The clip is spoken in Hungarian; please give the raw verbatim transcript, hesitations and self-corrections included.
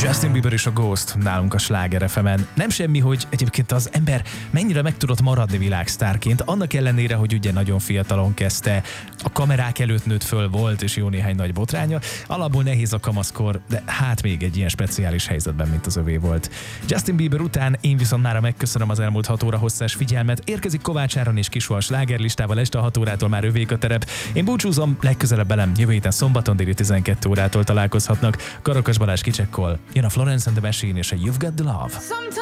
Justin Bieber és a Ghost nálunk a Sláger ef emen. Nem semmi, hogy egyébként az ember mennyire meg tudott maradni világsztárként, annak ellenére, hogy ugye nagyon fiatalon kezdte, a kamerák előtt nőtt föl, volt és jó néhány nagy botránya. Alapból nehéz a kamaszkor, de hát még egy ilyen speciális helyzetben, mint az övé volt. Justin Bieber után én viszont mára megköszönöm az elmúlt hat óra hosszás figyelmet. Érkezik Kovács Áron és Kisó a slágerlistával, este a hat órától már övék a terep. Én búcsúzom, legközelebb velem jövő héten szombaton déli tizenkét órától találkozhatnak. Karakas Balázs kicsekkol. Jön a Florence and the Machine és a You've Got the Love.